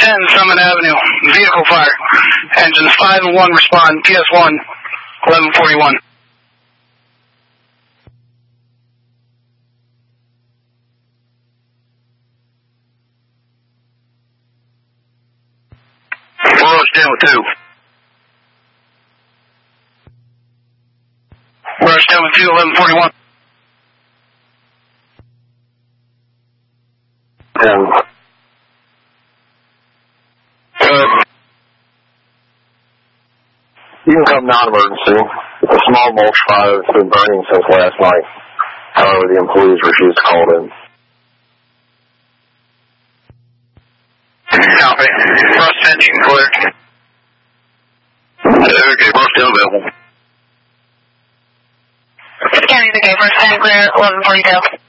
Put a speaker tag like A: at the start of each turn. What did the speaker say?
A: Summit Avenue, vehicle fire. Engines 5 and 1 respond, PS1, 1141.
B: Down with 2.
A: Rush down with 2, 1141.
B: 10. You can come non-emergency. It's a small mulch fire that's been burning since last night. However, the employees refused to call in.
A: Copy. Rust engine clear.
B: Okay, Rust available.
C: County, okay, Rust engine clear, 1142.